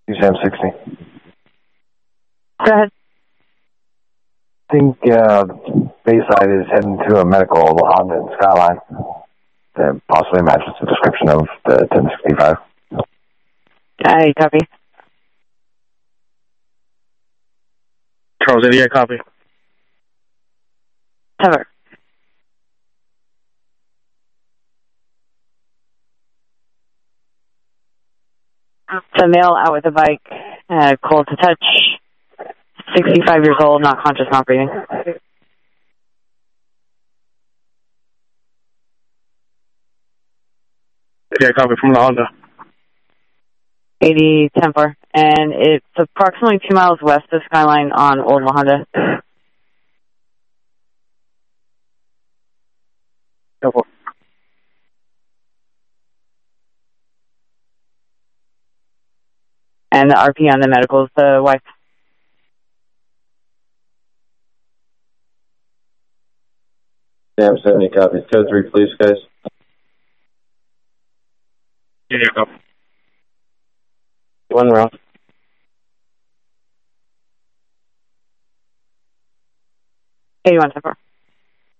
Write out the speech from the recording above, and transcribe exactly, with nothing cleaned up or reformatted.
U S A M sixty. Go ahead. I think uh, Bayside is heading to a medical Honda and Skyline that possibly matches the description of the ten sixty-five. I copy. Charles eighty-eight, copy. Cover. The male out with a bike, uh, cold to touch, sixty-five years old, not conscious, not breathing. Yeah, copy from the Honda. eighty, ten four. And it's approximately two miles west of Skyline on Old La Honda. ten four. And the R P on the medical is the wife. Yeah, I'm seventy copies. Code three, please, guys. Yeah, yeah, copy. One round. eighty-one, ten four.